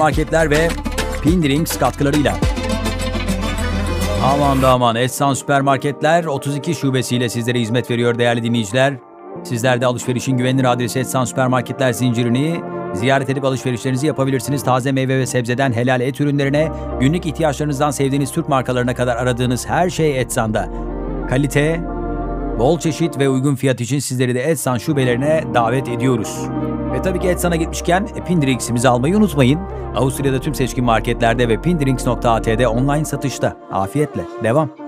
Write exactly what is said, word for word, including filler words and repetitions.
Marketler ve Pindrings katkılarıyla. Aman da aman, Etsan Süpermarketler otuz iki şubesiyle sizlere hizmet veriyor değerli dinleyiciler. Sizler de alışverişin güvenilir adresi Etsan Süpermarketler zincirini ziyaret edip alışverişlerinizi yapabilirsiniz. Taze meyve ve sebzeden helal et ürünlerine, günlük ihtiyaçlarınızdan sevdiğiniz Türk markalarına kadar aradığınız her şey Etsan'da. Kalite, bol çeşit ve uygun fiyat için sizleri de Etsan şubelerine davet ediyoruz. Ve tabii ki Etsan'a gitmişken Pindrings'imizi almayı unutmayın. Avusturya'da tüm seçkin marketlerde ve pindrings nokta a t'de online satışta. Afiyetle. Devam.